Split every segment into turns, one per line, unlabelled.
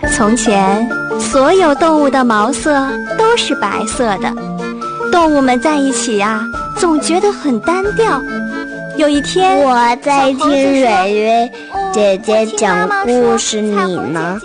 从前，所有动物的毛色都是白色的，动物们在一起啊，总觉得很单调。有一天，
我在听蕊蕊姐姐讲故事，你呢？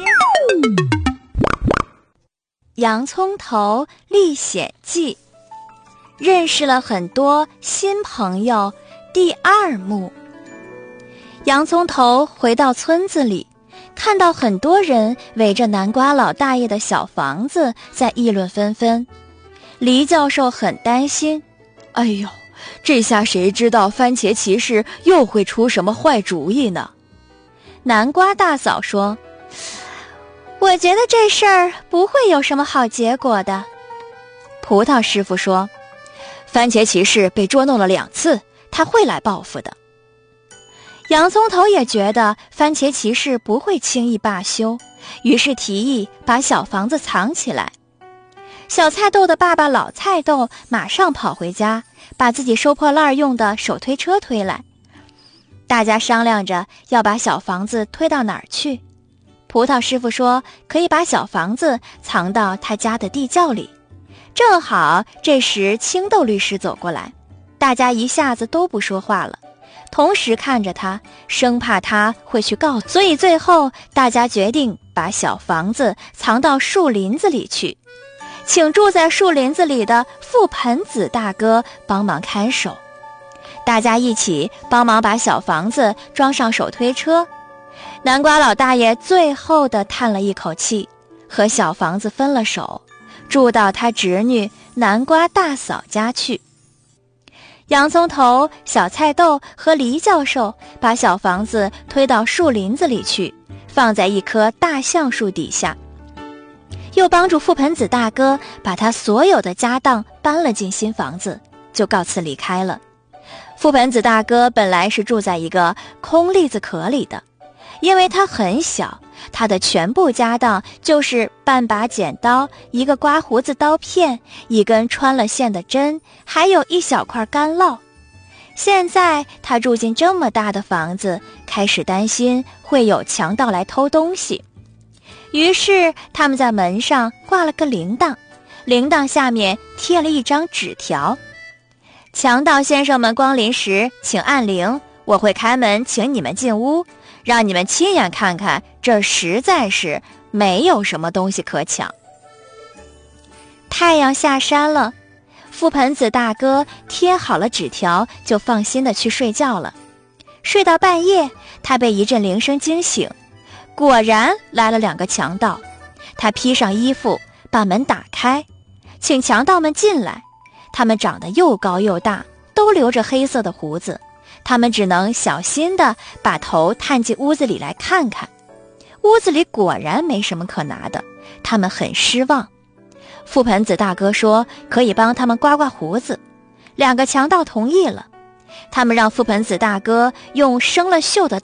洋葱头历险记，认识了很多新朋友。第2幕，洋葱头回到村子里，看到很多人围着南瓜老大爷的小房子在议论纷纷。黎教授很担心，
哎呦，这下谁知道番茄骑士又会出什么坏主意呢？
南瓜大嫂说，我觉得这事儿不会有什么好结果的。葡萄师傅说，
番茄骑士被捉弄了2次，他会来报复的。
洋葱头也觉得番茄骑士不会轻易罢休，于是提议把小房子藏起来。小菜豆的爸爸老菜豆马上跑回家，把自己收破烂用的手推车推来。大家商量着要把小房子推到哪儿去。葡萄师傅说可以把小房子藏到他家的地窖里。正好这时青豆律师走过来，大家一下子都不说话了，同时看着他，生怕他会去告诉。所以最后大家决定把小房子藏到树林子里去，请住在树林子里的覆盆子大哥帮忙看守。大家一起帮忙把小房子装上手推车。南瓜老大爷最后的叹了一口气，和小房子分了手，住到他侄女南瓜大嫂家去。洋葱头、小菜豆和黎教授把小房子推到树林子里去，放在一棵大橡树底下，又帮助覆盆子大哥把他所有的家当搬了进新房子，就告辞离开了。覆盆子大哥本来是住在一个空栗子壳里的，因为他很小，他的全部家当就是半把剪刀、一个刮胡子刀片、一根穿了线的针，还有一小块干酪。现在他住进这么大的房子，开始担心会有强盗来偷东西。于是他们在门上挂了个铃铛，铃铛下面贴了一张纸条：强盗先生们光临时请按铃，我会开门请你们进屋，让你们亲眼看看，这实在是没有什么东西可抢。太阳下山了，覆盆子大哥贴好了纸条，就放心地去睡觉了。睡到半夜，他被一阵铃声惊醒，果然来了2个强盗。他披上衣服，把门打开，请强盗们进来。他们长得又高又大，都留着黑色的胡子。他们只能小心地把头探进屋子里来看看。屋子里果然没什么可拿的，他们很失望。覆盆子大哥说可以帮他们刮刮胡子，2个强盗同意了。他们让覆盆子大哥用生了锈的